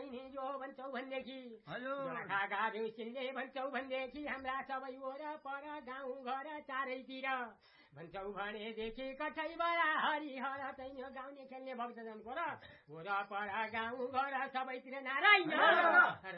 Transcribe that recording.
नि जो भन्छौ भन्देखि गोर्खा देउसीले भन्छौ भन्देखि हाम्रा सबै वरपर गाउँ घर चारैतिर भन्छौ भनेदेखि कठैबरा हरिहर चाहिँ गाउने खेल्ने भक्तजनको र वरपर गाउँ घर सबैतिर नारायण